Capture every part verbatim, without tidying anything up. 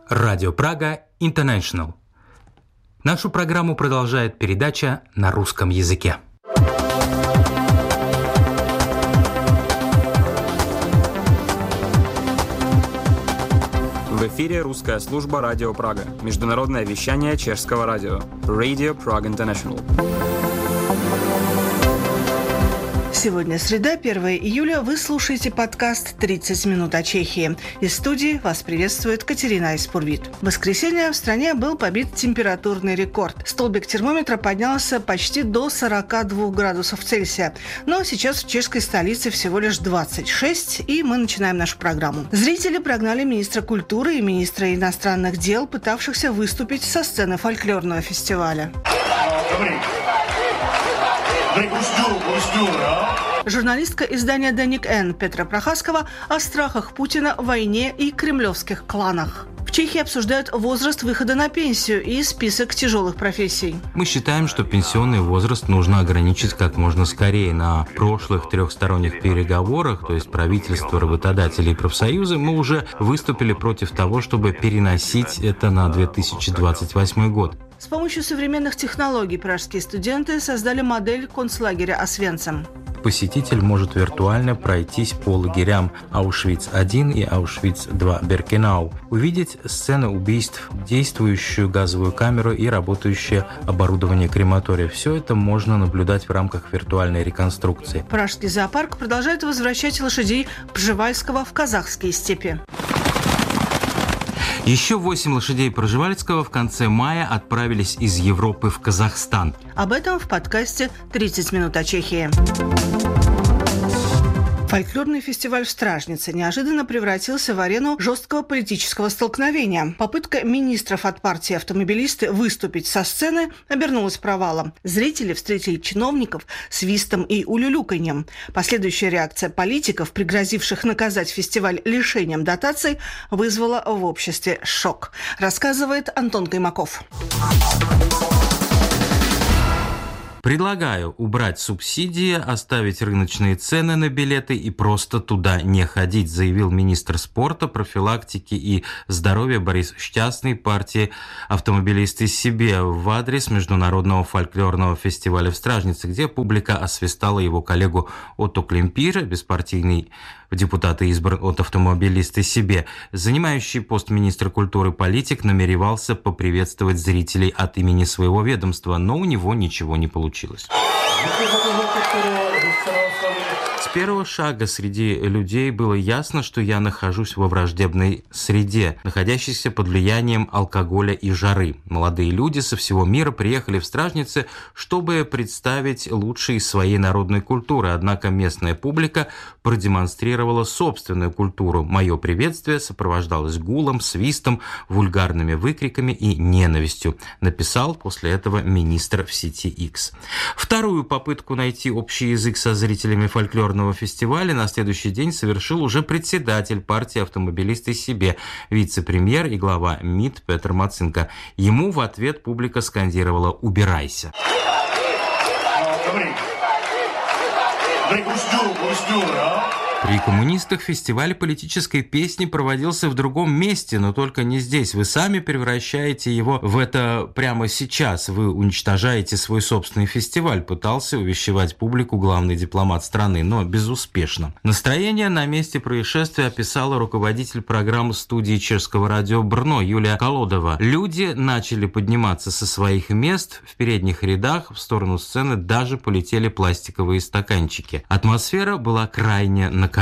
Радио Прага International. Нашу программу продолжает передача на русском языке. В эфире русская служба Радио Прага. Международное вещание чешского радио. Radio Prague International. Сегодня среда, первого июля. Вы слушаете подкаст «тридцать минут о Чехии». Из студии вас приветствует Катерина Айспурвит. В воскресенье в стране был побит температурный рекорд. Столбик термометра поднялся почти до сорока двух градусов Цельсия. Но сейчас в чешской столице всего лишь двадцать шесть, и мы начинаем нашу программу. Зрители прогнали министра культуры и министра иностранных дел, пытавшихся выступить со сцены фольклорного фестиваля. Журналистка издания «Деник Н» Петра Прохаскова о страхах Путина, войне и кремлевских кланах. В Чехии обсуждают возраст выхода на пенсию и список тяжелых профессий. Мы считаем, что пенсионный возраст нужно ограничить как можно скорее. На прошлых трехсторонних переговорах, то есть правительство, работодатели и профсоюзы, мы уже выступили против того, чтобы переносить это на две тысячи двадцать восьмой год. С помощью современных технологий пражские студенты создали модель концлагеря Освенцим. Посетитель может виртуально пройтись по лагерям Аушвиц один и Аушвиц два Беркенау, увидеть сцены убийств, действующую газовую камеру и работающее оборудование крематория. Все это можно наблюдать в рамках виртуальной реконструкции. Пражский зоопарк продолжает возвращать лошадей Пржевальского в казахские степи. Еще восемь лошадей Пржевальского в конце мая отправились из Европы в Казахстан. Об этом в подкасте «тридцать минут о Чехии». Фольклорный фестиваль в Стражнице неожиданно превратился в арену жесткого политического столкновения. Попытка министров от партии автомобилисты выступить со сцены обернулась провалом. Зрители встретили чиновников свистом и улюлюканьем. Последующая реакция политиков, пригрозивших наказать фестиваль лишением дотаций, вызвала в обществе шок. Рассказывает Антон Каймаков. Предлагаю убрать субсидии, оставить рыночные цены на билеты и просто туда не ходить, заявил министр спорта, профилактики и здоровья Борис Счастный партии «Автомобилисты себе» в адрес Международного фольклорного фестиваля в Стражнице, где публика освистала его коллегу Отто Климпира, беспартийный в депутаты избран от «Автомобилисты себе». Занимающий пост министра культуры политик намеревался поприветствовать зрителей от имени своего ведомства, но у него ничего не получилось. С первого шага среди людей было ясно, что я нахожусь во враждебной среде, находящейся под влиянием алкоголя и жары. Молодые люди со всего мира приехали в Стражницы, чтобы представить лучшие из своей народной культуры, однако местная публика продемонстрировала собственную культуру. Мое приветствие сопровождалось гулом, свистом, вульгарными выкриками и ненавистью, написал после этого министр в сети X. Вторую попытку найти общий язык со зрителями фольклорного фестиваля на следующий день совершил уже председатель партии «Автомобилисты себе», вице-премьер и глава МИД Петр Мацинка. Ему в ответ публика скандировала «Убирайся». При коммунистах фестиваль политической песни проводился в другом месте, но только не здесь. Вы сами превращаете его в это прямо сейчас. Вы уничтожаете свой собственный фестиваль, пытался увещевать публику главный дипломат страны, но безуспешно. Настроение на месте происшествия описала руководитель программы студии чешского радио Брно Юлия Колодова. Люди начали подниматься со своих мест в передних рядах, в сторону сцены даже полетели пластиковые стаканчики. Атмосфера была крайне накаленной.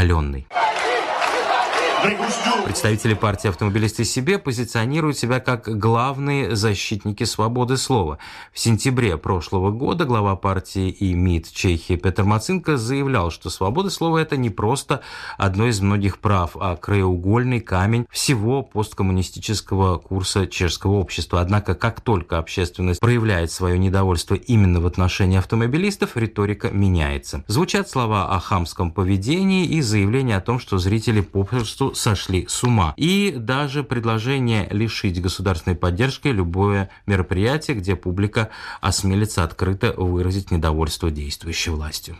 Представители партии «Автомобилисты себе» позиционируют себя как главные защитники свободы слова. В сентябре прошлого года глава партии и МИД Чехии Петр Мацинка заявлял, что свобода слова – это не просто одно из многих прав, а краеугольный камень всего посткоммунистического курса чешского общества. Однако, как только общественность проявляет свое недовольство именно в отношении автомобилистов, риторика меняется. Звучат слова о хамском поведении и заявления о том, что зрители попросту попросту сошли с ума. И даже предложение лишить государственной поддержки любое мероприятие, где публика осмелится открыто выразить недовольство действующей властью.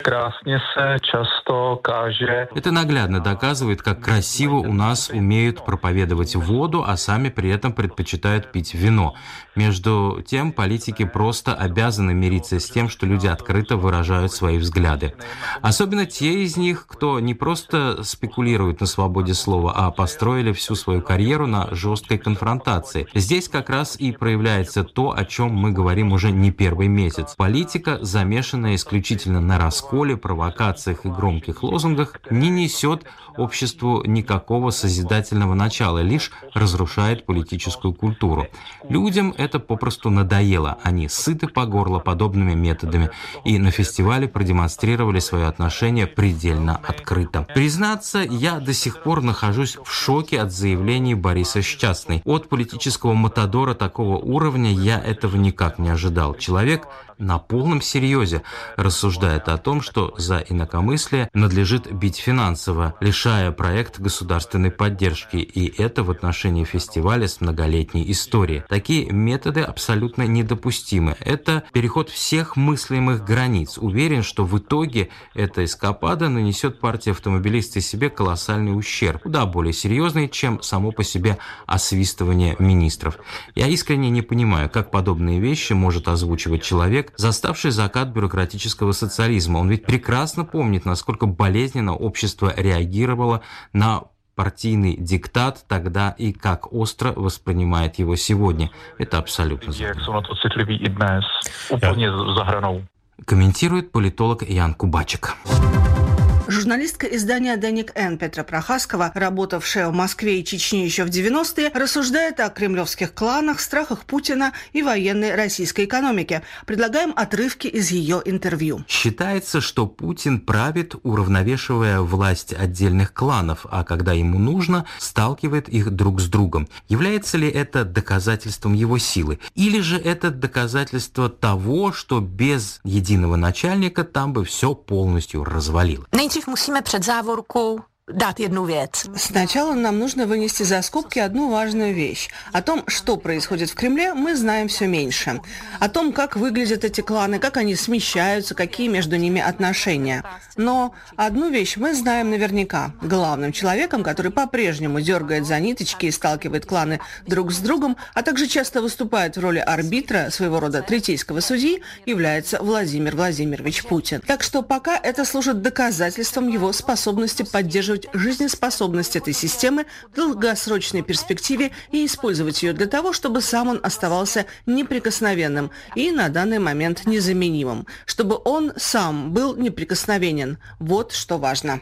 Это наглядно доказывает, как красиво у нас умеют проповедовать воду, а сами при этом предпочитают пить вино. Между тем, политики просто обязаны мириться с тем, что люди открыто выражают свои взгляды. Особенно те из них, кто не просто спекулирует на свободе слова, а построили всю свою карьеру на жесткой конфронтации. Здесь как раз и проявляется то, о чем мы говорим уже не первый месяц. Политика, замешанная исключительно на расколе, провокациях и громких лозунгах, не несет обществу никакого созидательного начала, лишь разрушает политическую культуру. Людям это попросту надоело. Они сыты по горло подобными методами и на фестивале продемонстрировали свое отношение предельно открыто. Признаться, я до сих пор нахожусь в шоке от заявлений Бориса Счастной. От политического матадора такого уровня я этого никак не ожидал. Человек на полном серьезе рассуждает о том, что за инакомыслие надлежит бить финансово, лишая проект государственной поддержки, и это в отношении фестиваля с многолетней историей. Такие методы абсолютно недопустимы. Это переход всех мыслимых границ. Уверен, что в итоге эта эскапада нанесет партии автомобилистов себе колоссальный ущерб, куда более серьезный, чем само по себе освистывание министров. Я искренне не понимаю, как подобные вещи может озвучивать человек, заставший закат бюрократического социализма. Он ведь прекрасно помнит, насколько болезненно общество реагировало на партийный диктат тогда и как остро воспринимает его сегодня. Это абсолютно забавно. Комментирует политолог Ян Кубачек. Журналистка издания «Денник Н» Петра Прохаскова, работавшая в Москве и Чечне еще в девяностые, рассуждает о кремлевских кланах, страхах Путина и военной российской экономике. Предлагаем отрывки из ее интервью. Считается, что Путин правит, уравновешивая власть отдельных кланов, а когда ему нужно, сталкивает их друг с другом. Является ли это доказательством его силы? Или же это доказательство того, что без единого начальника там бы все полностью развалилось? Musíme před závorkou дать одну вещь. Сначала нам нужно вынести за скобки одну важную вещь. О том, что происходит в Кремле, мы знаем все меньше. О том, как выглядят эти кланы, как они смещаются, какие между ними отношения. Но одну вещь мы знаем наверняка. Главным человеком, который по-прежнему дергает за ниточки и сталкивает кланы друг с другом, а также часто выступает в роли арбитра, своего рода третейского судьи, является Владимир Владимирович Путин. Так что пока это служит доказательством его способности поддерживать жизнеспособность этой системы в долгосрочной перспективе и использовать ее для того, чтобы сам он оставался неприкосновенным и на данный момент незаменимым, чтобы он сам был неприкосновенен. Вот что важно.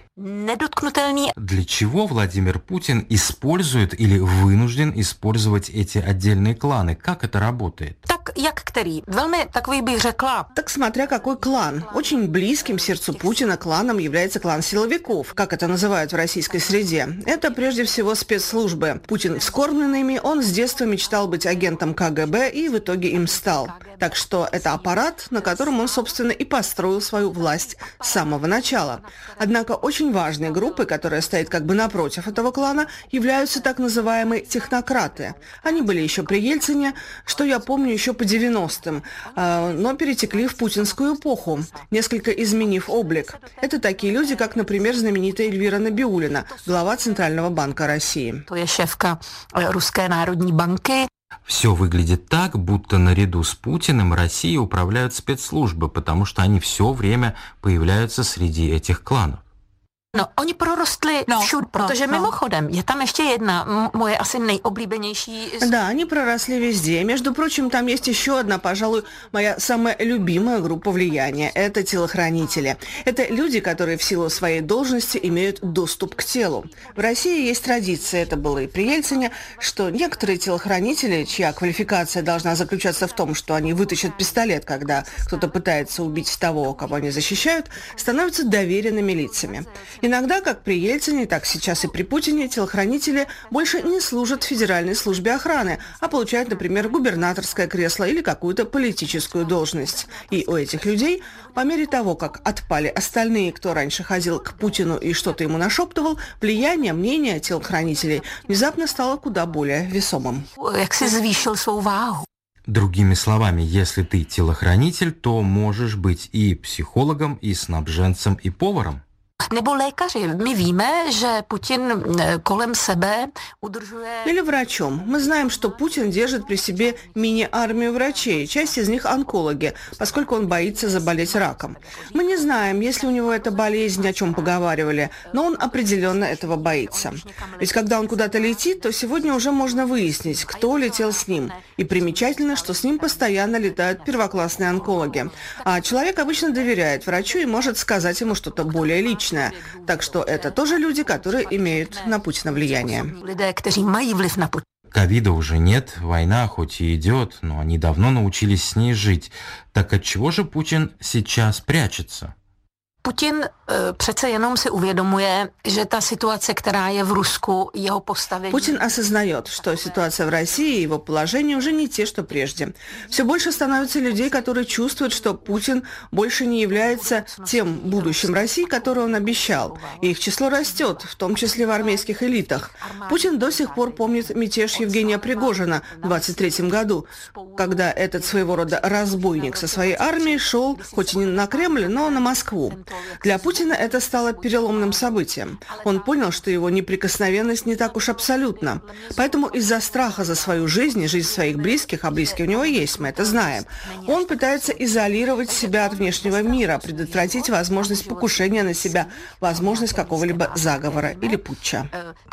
Для чего Владимир Путин использует или вынужден использовать эти отдельные кланы? Как это работает? Так, як který? Velmi takový bych řekla. Так смотря какой клан. Очень близким сердцу Путина кланом является клан силовиков, как это называют в российской среде. Это прежде всего спецслужбы. Путин вскормлен ими, он с детства мечтал быть агентом ка гэ бэ и в итоге им стал. Так что это аппарат, на котором он, собственно, и построил свою власть с самого начала. Однако очень важной группой, которая стоит как бы напротив этого клана, являются так называемые технократы. Они были еще при Ельцине, что я помню еще по девяностым, но перетекли в путинскую эпоху, несколько изменив облик. Это такие люди, как, например, знаменитая Эльвира Набиуллина, глава Центрального банка России. То есть шефка Русской народной банки. Все выглядит так, будто наряду с Путиным Россией управляют спецслужбы, потому что они все время появляются среди этих кланов. No, oni prorostli no, všude, protože no, mimochodem je tam ještě jedna moje asi nejoblíbenější... Да, они проросли везде. Между прочим, там есть еще одна, пожалуй, моя самая любимая группа влияния. Это телохранители. Это люди, которые в силу своей должности имеют доступ к телу. В России есть традиция, это было и при Ельцине, что некоторые телохранители, чья квалификация должна заключаться в том, что они вытащат пистолет, когда кто-то пытается убить того, кого они защищают, становятся доверенными лицами. Иногда, как при Ельцине, так сейчас и при Путине, телохранители больше не служат в Федеральной службе охраны, а получают, например, губернаторское кресло или какую-то политическую должность. И у этих людей, по мере того, как отпали остальные, кто раньше ходил к Путину и что-то ему нашептывал, влияние, мнение телохранителей внезапно стало куда более весомым. Jak si zvýšil svou váhu. Другими словами, если ты телохранитель, то можешь быть и психологом, и снабженцем, и поваром. Nebo lékaři. My víme, že Putin kolem sebe udržuje... Или врачом. Мы знаем, что Путин держит при себе мини-армию врачей. Часть из них онкологи, поскольку он боится заболеть раком. Мы не знаем, есть ли у него эта болезнь, о чем поговаривали, но он определенно этого боится. Ведь когда он куда-то летит, то сегодня уже можно выяснить, кто летел с ним. И примечательно, что с ним постоянно летают первоклассные онкологи. А человек обычно доверяет врачу и может сказать ему что-то более личное. Так что это тоже люди, которые имеют на Путина влияние. Ковида уже нет, война хоть и идет, но они давно научились с ней жить. Так отчего же Путин сейчас прячется? Putin přece jenom si uvědomuje, že ta situace, která je v Rusku, jeho postavení... Путин осознает, что ситуация в России и его положение уже не те, что прежде. Все больше становится людей, которые чувствуют, что Путин больше не является тем будущим России, которое он обещал. И их число растет, в том числе в армейских элитах. Путин до сих пор помнит мятеж Евгения Пригожина в двадцать третьем году, когда этот своего рода разбойник со своей армией шел, хоть и не на Кремль, но на Москву. Для Путина это стало переломным событием. Он понял, что его неприкосновенность не так уж абсолютна. Поэтому из-за страха за свою жизнь и жизнь своих близких, а близкие у него есть, мы это знаем, он пытается изолировать себя от внешнего мира, предотвратить возможность покушения на себя, возможность какого-либо заговора или путча.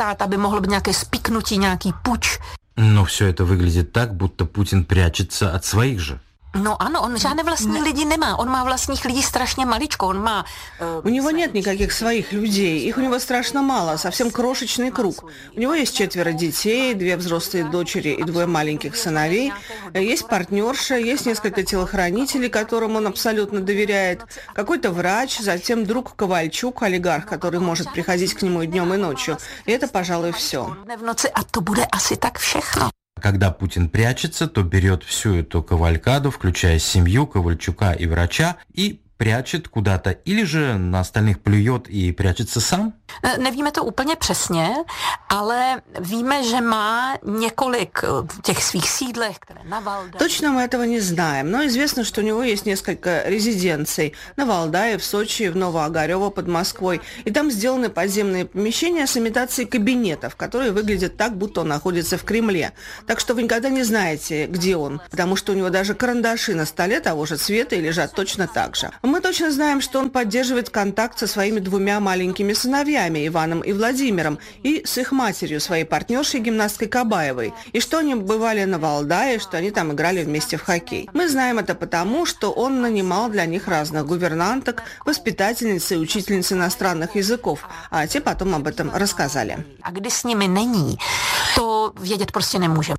Но все это выглядит так, будто Путин прячется от своих же. No ano, on žádné vlastní lidi nemá. On má vlastních lidí strašně maličko. Он má... Uh, у него нет никаких своих людей. Их у него страшно мало, совсем крошечный круг. У него есть четверо детей, две взрослые дочери и двое маленьких сыновей. Есть партнерша, есть несколько телохранителей, которым он абсолютно доверяет. Какой-то врач, затем друг Ковальчук, олигарх, который может приходить к нему и днем, и ночью. И это, пожалуй, все. А то будет asi так všechno. Когда Путин прячется, то берет всю эту кавалькаду, включая семью Ковальчука и врача, и прячет куда-то, или же на остальных плюет и прячется сам? Nevíme to úplně přesně, ale víme, že má několik těch svých sídlech, které na Valdaju. Точно мы этого не знаем, но известно, что у него есть несколько резиденций на Валдае, в Сочи, в Новоогарево под Москвой. И там сделаны подземные помещения с имитацией кабинетов, которые выглядят так, будто он находится в Кремле. Так что вы никогда не знаете, где он, потому что у него даже карандаши на столе того же цвета и лежат точно так же. Мы точно знаем, что он поддерживает контакт со своими двумя маленькими сыновьями, Иваном и Владимиром, и с их матерью, своей партнершей, гимнасткой Кабаевой, и что они бывали на Валдае, что они там играли вместе в хоккей. Мы знаем это потому, что он нанимал для них разных гувернанток, воспитательниц и учительниц иностранных языков, а те потом об этом рассказали. А где с ними není, то vědět prostě nemůžeme.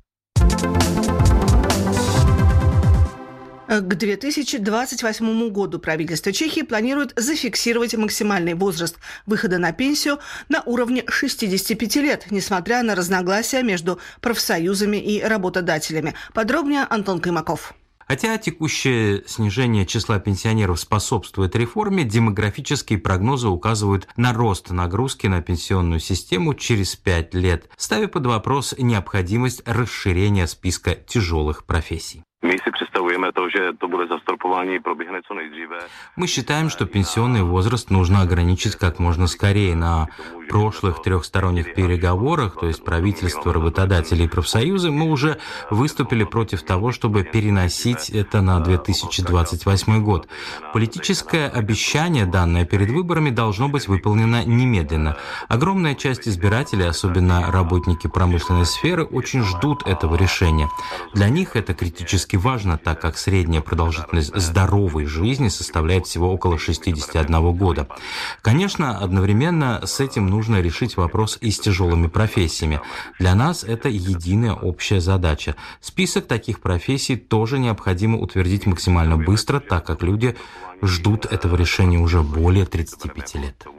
К две тысячи двадцать восьмому году правительство Чехии планирует зафиксировать максимальный возраст выхода на пенсию на уровне шестидесяти пяти лет, несмотря на разногласия между профсоюзами и работодателями. Подробнее Антон Каймаков. Хотя текущее снижение числа пенсионеров способствует реформе, демографические прогнозы указывают на рост нагрузки на пенсионную систему через пять лет, ставя под вопрос необходимость расширения списка тяжелых профессий. Мы считаем, что пенсионный возраст нужно ограничить как можно скорее. На прошлых трехсторонних переговорах, то есть правительство, работодатели и профсоюзы, мы уже выступили против того, чтобы переносить это на две тысячи двадцать восьмой год. Политическое обещание, данное перед выборами, должно быть выполнено немедленно. Огромная часть избирателей, особенно работники промышленной сферы, очень ждут этого решения. Для них это критически важно, так как средняя продолжительность здоровой жизни составляет всего около шестидесяти одного года. Конечно, одновременно с этим нужно решить вопрос и с тяжелыми профессиями. Для нас это единая общая задача. Список таких профессий тоже необходимо утвердить максимально быстро, так как люди ждут этого решения уже более тридцати пяти лет.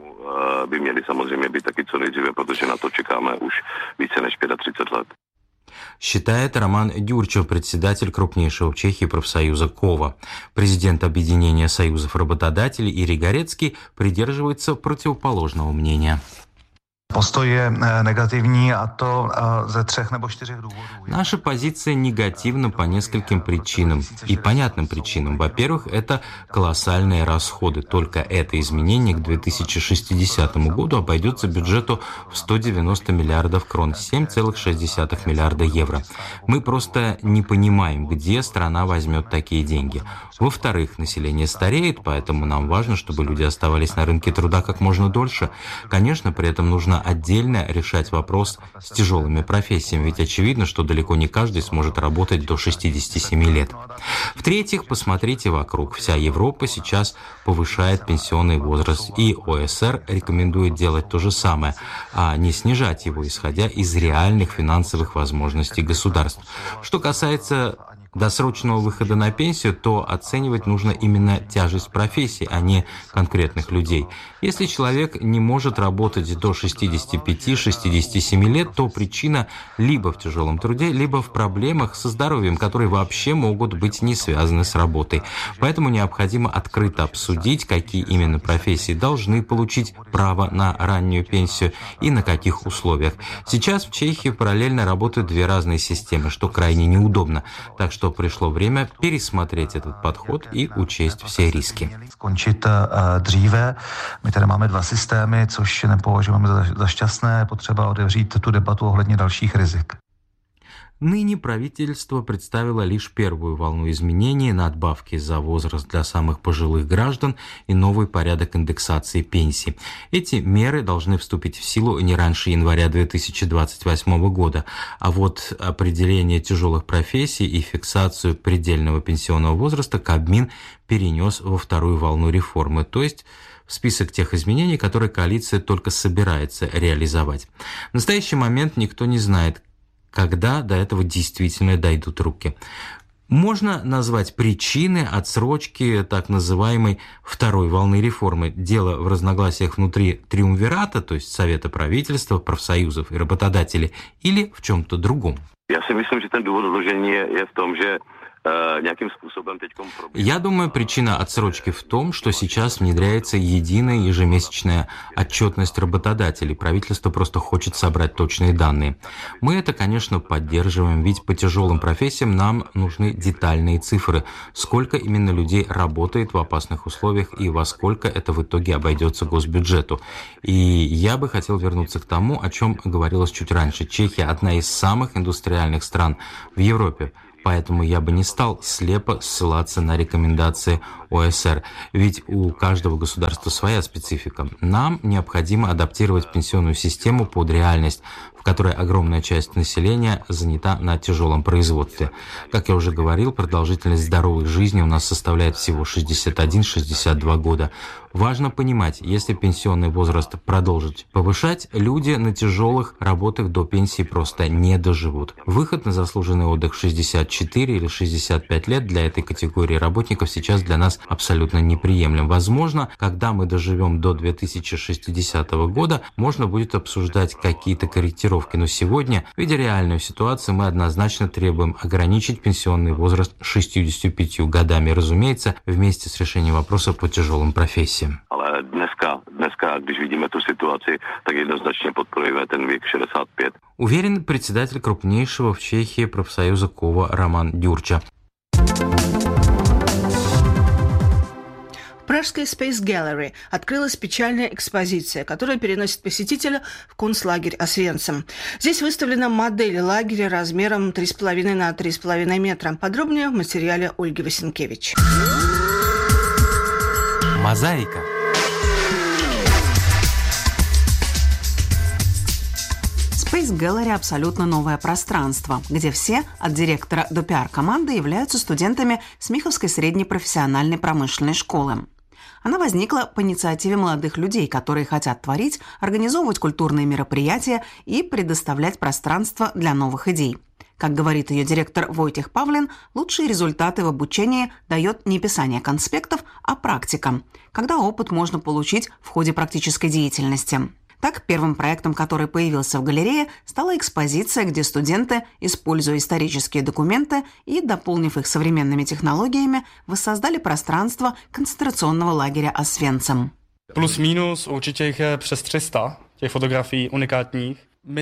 by měly samozřejmě být taky co nejdříve, protože na to čekáme už více než třicet pět лет. Считает Роман Дюрчев, председатель крупнейшего в Чехии профсоюза КОВА. Президент Объединения союзов работодателей Ирий Горецкий придерживается противоположного мнения. Postoj je negativní a to ze třech nebo čtyřech důvodů. Наша позиция негативна по нескольким причинам и понятным причинам. Во-первых, это колоссальные расходы. Только это изменение к две тысячи шестидесятому году обойдется бюджету в сто девяносто миллиардов крон, семь целых шесть десятых миллиарда евро. Мы просто не понимаем, где страна возьмет такие деньги. Во-вторых, население стареет, поэтому нам важно, чтобы люди оставались на рынке труда как можно дольше. Конечно, при этом нужно отдельно решать вопрос с тяжелыми профессиями, ведь очевидно, что далеко не каждый сможет работать до шестидесяти семи лет. В-третьих, посмотрите вокруг. Вся Европа сейчас повышает пенсионный возраст, и ОСР рекомендует делать то же самое, а не снижать его, исходя из реальных финансовых возможностей государств. Что касается досрочного выхода на пенсию, то оценивать нужно именно тяжесть профессии, а не конкретных людей. Если человек не может работать до шестидесяти пяти — шестидесяти семи лет, то причина либо в тяжелом труде, либо в проблемах со здоровьем, которые вообще могут быть не связаны с работой. Поэтому необходимо открыто обсудить, какие именно профессии должны получить право на раннюю пенсию и на каких условиях. Сейчас в Чехии параллельно работают две разные системы, что крайне неудобно. Так что пришло время пересмотреть этот подход и учесть все риски. Skončit dříve. My tady máme dva systémy, což nepovažujeme za, za šťastné. Potřeba otevřít tu debatu ohledně dalších rizik. Ныне правительство представило лишь первую волну изменений, надбавки за возраст для самых пожилых граждан и новый порядок индексации пенсий. Эти меры должны вступить в силу не раньше января две тысячи двадцать восьмого года, а вот определение тяжелых профессий и фиксацию предельного пенсионного возраста Кабмин перенес во вторую волну реформы, то есть в список тех изменений, которые коалиция только собирается реализовать. В настоящий момент никто не знает, когда до этого действительно дойдут руки. Можно назвать причины отсрочки так называемой второй волны реформы. Дело в разногласиях внутри триумвирата, то есть Совета правительства, профсоюзов и работодателей, или в чем-то другом. Я si myslím, že ten důvod odložení je v tom, že Я думаю, причина отсрочки в том, что сейчас внедряется единая ежемесячная отчетность работодателей. Правительство просто хочет собрать точные данные. Мы это, конечно, поддерживаем, ведь по тяжелым профессиям нам нужны детальные цифры. Сколько именно людей работает в опасных условиях и во сколько это в итоге обойдется госбюджету. И я бы хотел вернуться к тому, о чем говорилось чуть раньше. Чехия – одна из самых индустриальных стран в Европе. Поэтому я бы не стал слепо ссылаться на рекомендации ОСР, ведь у каждого государства своя специфика. Нам необходимо адаптировать пенсионную систему под реальность, в которой огромная часть населения занята на тяжелом производстве. Как я уже говорил, продолжительность здоровой жизни у нас составляет всего шестьдесят один — шестьдесят два года. Важно понимать, если пенсионный возраст продолжить повышать, люди на тяжелых работах до пенсии просто не доживут. Выход на заслуженный отдых в шестьдесят четыре или шестьдесят пять лет для этой категории работников сейчас для нас абсолютно неприемлем. Возможно, когда мы доживем до две тысячи шестидесятого года, можно будет обсуждать какие-то корректировки. Но сегодня, видя реальную ситуацию, мы однозначно требуем ограничить пенсионный возраст шестьюдесятью пятью годами. Разумеется, вместе с решением вопроса по тяжелым профессиям. Ale dneska, dneska, když vidíme tu situaci, tak jednoznačně podporujeme ten věk šedesát pět. Уверен председатель крупнейшего в Чехии профсоюза КОВА Роман Дюрча. В Пражской Space Gallery открылась печальная экспозиция, которая переносит посетителя в концлагерь Освенцим. Здесь выставлена модель лагеря размером три с половиной на три с половиной метра. Подробнее в материале Ольги Васенкевич. Мозаика. Space Gallery – абсолютно новое пространство, где все, от директора до пиар-команды, являются студентами Смиховской средней профессиональной промышленной школы. Она возникла по инициативе молодых людей, которые хотят творить, организовывать культурные мероприятия и предоставлять пространство для новых идей. Как говорит ее директор Войтех Павлин, лучшие результаты в обучении дает не писание конспектов, а практика, когда опыт можно получить в ходе практической деятельности. Так, первым проектом, который появился в галерее, стала экспозиция, где студенты, используя исторические документы и дополнив их современными технологиями, воссоздали пространство концентрационного лагеря Освенцим. Плюс-минус, určitě jich je přes tři sta, těch fotografií unikátních.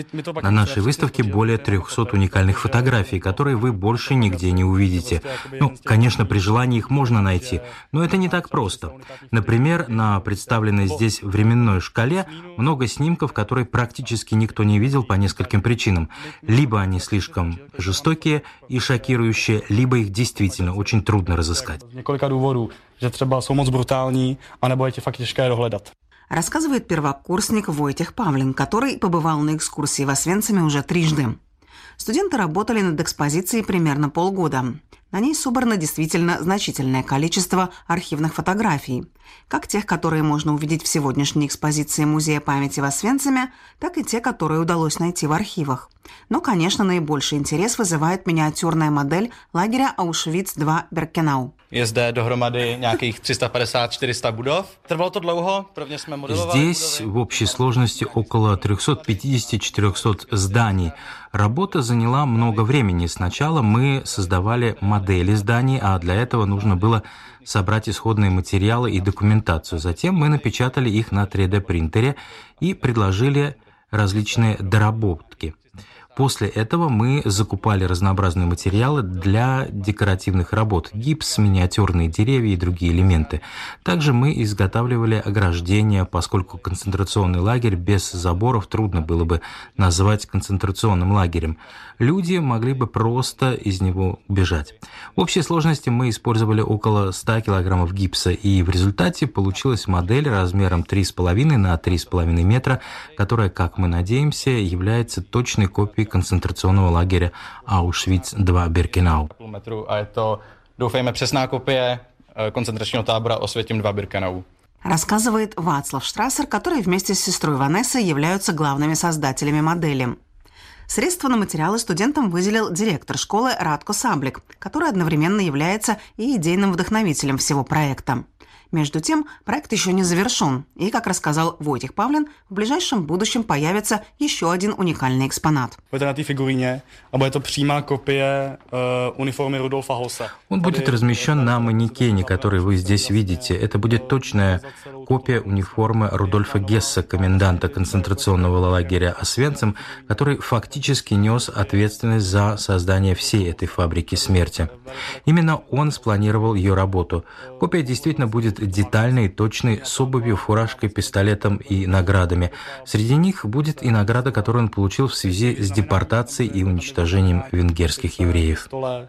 На нашей выставке более трехсот уникальных фотографий, которые вы больше нигде не увидите. Ну, конечно, при желании их можно найти, но это не так просто. Например, на представленной здесь временной шкале много снимков, которые практически никто не видел по нескольким причинам. Либо они слишком жестокие и шокирующие, либо их действительно очень трудно разыскать. Několika důvodů, že třeba jsou moc brutální, anebo je ti fakt těžké dohledat. Рассказывает первокурсник Войтех Павлин, который побывал на экскурсии в Освенциме уже трижды. Студенты работали над экспозицией примерно полгода. На ней собрано действительно значительное количество архивных фотографий, как тех, которые можно увидеть в сегодняшней экспозиции Музея памяти в Освенциме, так и те, которые удалось найти в архивах. Но, конечно, наибольший интерес вызывает миниатюрная модель лагеря Auschwitz-два Birkenau. Je zde dohromady nějakých tři sta padesát čtyři sta budov. Trvalo to dlouho, prvně jsme modelovali. Здесь в общей сложности около триста пятьдесят - четыреста зданий. Работа заняла много времени. Сначала мы создавали модели зданий, а для этого нужно было собрать исходные материалы и документацию. Затем мы напечатали их на три дэ принтере и предложили различные доработки. После этого мы закупали разнообразные материалы для декоративных работ, гипс, миниатюрные деревья и другие элементы. Также мы изготавливали ограждения, поскольку концентрационный лагерь без заборов трудно было бы назвать концентрационным лагерем. Люди могли бы просто из него убежать. В общей сложности мы использовали около ста килограммов гипса, и в результате получилась модель размером три с половиной на три с половиной метра, которая, как мы надеемся, является точной копией концентрационного лагеря Auschwitz-два Birkenau. A je to, doufejme, přesná kopie koncentračního tábora Osvětim-dva Birkenau. Рассказывает Вацлав Штрассер, который вместе с сестрой Ванессой являются главными создателями модели. Средства на материалы студентам выделил директор школы Радко Саблик, который одновременно является и идейным вдохновителем всего проекта. Между тем, проект еще не завершен, и, как рассказал Войтех Павлин, в ближайшем будущем появится еще один уникальный экспонат. Bude na té figuríně a bude to přímá kopie uniformy Rudolfa Hossa. Он будет размещен на манекене, который вы здесь видите. Это будет точная копия униформы Рудольфа Гесса, коменданта концентрационного лагеря Освенцим, который фактически нес ответственность за создание всей этой фабрики смерти. Именно он спланировал ее работу. Копия действительно будет детальной и точной, с обувью, фуражкой, пистолетом и наградами. Среди них будет и награда, которую он получил в связи с депортацией и уничтожением венгерских евреев.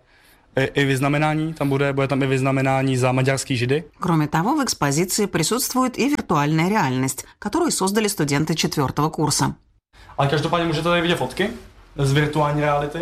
И vyznamenání, tam bude, bude tam i vyznamenání za maďarský židy. Кроме того, в экспозиции присутствует и виртуальная реальность, которую создали студенты четвертого курса. Ale každopádně můžete tady vidět fotky z virtuální reality.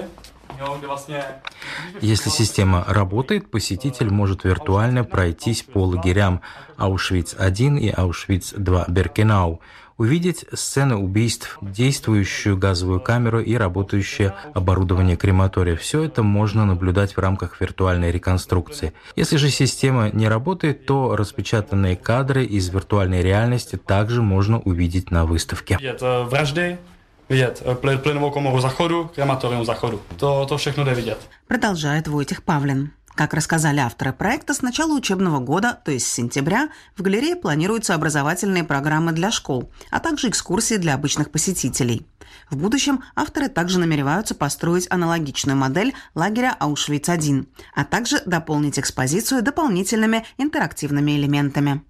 Если система работает, посетитель может виртуально пройтись по лагерям Auschwitz-один и Auschwitz-два Birkenau, увидеть сцены убийств, действующую газовую камеру и работающее оборудование крематория. Все это можно наблюдать в рамках виртуальной реконструкции. Если же система не работает, то распечатанные кадры из виртуальной реальности также можно увидеть на выставке. Вражды, vidět plynovou komoru zachodu, krematorium zachodu. To, to všechno jde vidět. Продолжает Войтех Павлин. Как рассказали авторы проекта, с начала учебного года, то есть с сентября, в галерее планируются образовательные программы для школ, а также экскурсии для обычных посетителей. В будущем авторы также намереваются построить аналогичную модель лагеря Auschwitz-один, а также дополнить экспозицию дополнительными интерактивными элементами.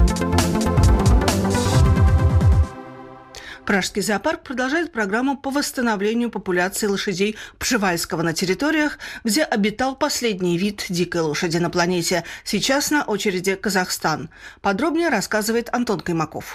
Пражский зоопарк продолжает программу по восстановлению популяции лошадей Пшевальского на территориях, где обитал последний вид дикой лошади на планете. Сейчас на очереди Казахстан. Подробнее рассказывает Антон Каймаков.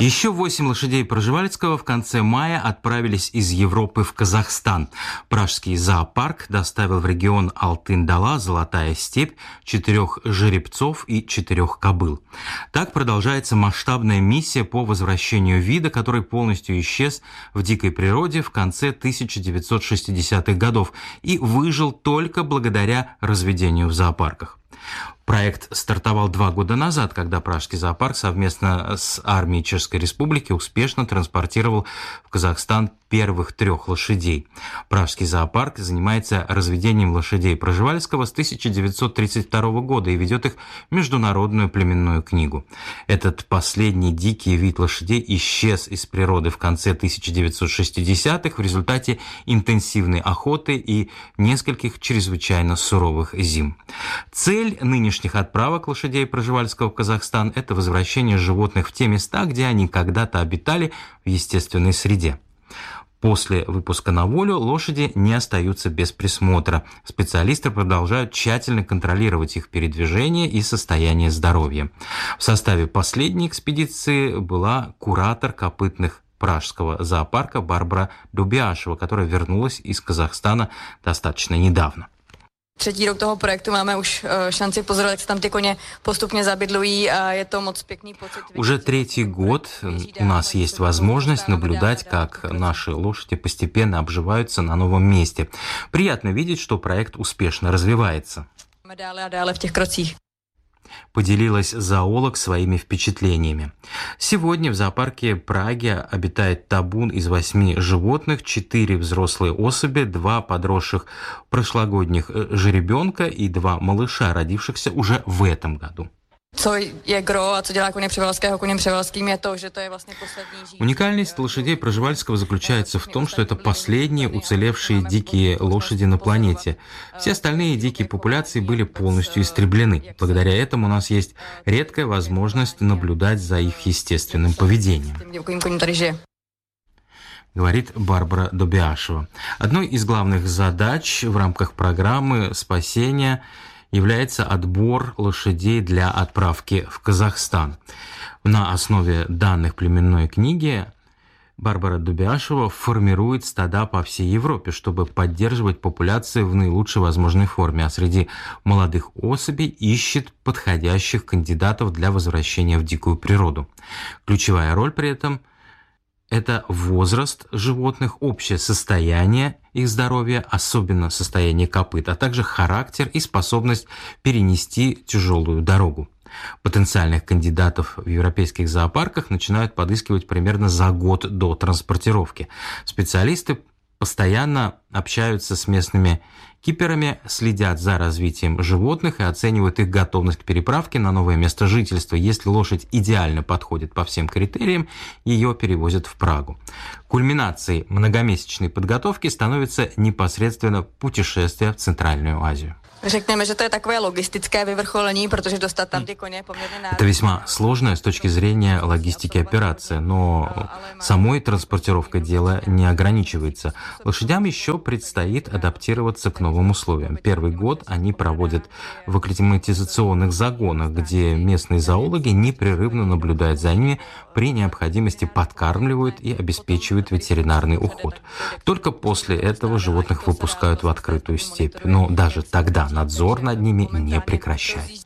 Еще восемь лошадей Пржевальского в конце мая отправились из Европы в Казахстан. Пражский зоопарк доставил в регион Алтын-Дала, Золотая степь, четырех жеребцов и четырех кобыл. Так продолжается масштабная миссия по возвращению вида, который полностью исчез в дикой природе в конце тысяча девятьсот шестидесятых годов и выжил только благодаря разведению в зоопарках. Проект стартовал два года назад, когда Пражский зоопарк совместно с армией Чешской Республики успешно транспортировал в Казахстан первых трех лошадей. Пражский зоопарк занимается разведением лошадей Пржевальского с тысяча девятьсот тридцать второго года и ведет их в Международную племенную книгу. Этот последний дикий вид лошадей исчез из природы в конце тысяча девятьсот шестидесятых в результате интенсивной охоты и нескольких чрезвычайно суровых зим. Цель нынешних отправок лошадей Пржевальского в Казахстан – это возвращение животных в те места, где они когда-то обитали в естественной среде. После выпуска на волю лошади не остаются без присмотра. Специалисты продолжают тщательно контролировать их передвижение и состояние здоровья. В составе последней экспедиции была куратор копытных Пражского зоопарка Барбара Дубяшева, которая вернулась из Казахстана достаточно недавно. Třetí rok toho projektu máme už šanci pozorovat, jak se tam ty koně postupně zabydlují a je to moc pěkný pocit. Уже третий год у нас есть возможность наблюдать, как наши лошади постепенно обживаются на новом месте. Приятно видеть, что проект успешно развивается. Dále a dále v těch krocích. Поделилась зоолог своими впечатлениями. Сегодня в зоопарке Праги обитает табун из восьми животных, четыре взрослые особи, два подросших прошлогодних жеребенка и два малыша, родившихся уже в этом году. Co je gro a co dělá koně Převalského koněm Převalským, je to, že to je vlastně poslední. Уникальность лошадей Пржевальского заключается в том, что это последние уцелевшие дикие лошади на планете. Все остальные дикие популяции были полностью истреблены. Благодаря этому у нас есть редкая возможность наблюдать за их естественным поведением, говорит Барбара Дубяшева. Одной из главных задач в рамках программы спасения является отбор лошадей для отправки в Казахстан. На основе данных племенной книги Барбара Дубяшева формирует стада по всей Европе, чтобы поддерживать популяции в наилучшей возможной форме, а среди молодых особей ищет подходящих кандидатов для возвращения в дикую природу. Ключевая роль при этом – это возраст животных, общее состояние их здоровья, особенно состояние копыт, а также характер и способность перенести тяжелую дорогу. Потенциальных кандидатов в европейских зоопарках начинают подыскивать примерно за год до транспортировки. Специалисты постоянно общаются с местными киперами, следят за развитием животных и оценивают их готовность к переправке на новое место жительства. Если лошадь идеально подходит по всем критериям, ее перевозят в Прагу. Кульминацией многомесячной подготовки становится непосредственно путешествие в Центральную Азию. Řekneme, že to je takové logistické vyvrcholení, protože dostat tam ty koně je poměrně náročné. Это весьма сложная с точки зрения логистики операция, но самой транспортировкой дело не ограничивается. Лошадям еще предстоит адаптироваться к новым условиям. Первый год они проводят в акклиматизационных загонах, где местные зоологи непрерывно наблюдают за ними, при необходимости подкармливают и обеспечивают ветеринарный уход. Только после этого животных выпускают в открытую степь, но даже тогда надзор над ними не прекращается.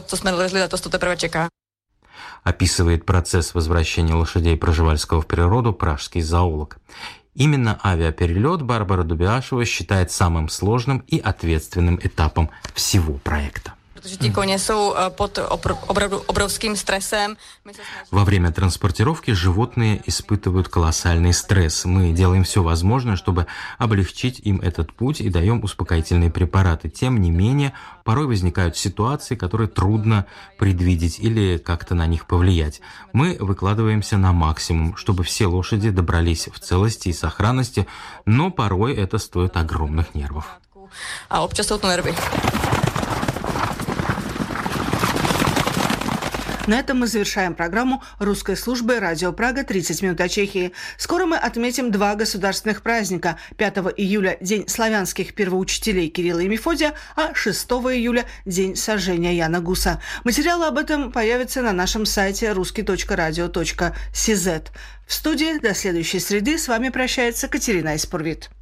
Описывает процесс возвращения лошадей Пржевальского в природу пражский зоолог. Именно авиаперелет Барбара Дубяшева считает самым сложным и ответственным этапом всего проекта. Во время транспортировки животные испытывают колоссальный стресс. Мы делаем все возможное, чтобы облегчить им этот путь и даем успокоительные препараты. Тем не менее, порой возникают ситуации, которые трудно предвидеть или как-то на них повлиять. Мы выкладываемся на максимум, чтобы все лошади добрались в целости и сохранности, но порой это стоит огромных нервов. А občas jsou to nervy. На этом мы завершаем программу русской службы «Радио Прага. тридцать минут о Чехии». Скоро мы отметим два государственных праздника. пятого июля – День славянских первоучителей Кирилла и Мефодия, а шестого июля – День сожжения Яна Гуса. Материалы об этом появятся на нашем сайте русский точка радио точка си зет. В студии до следующей среды с вами прощается Катерина Испурвит.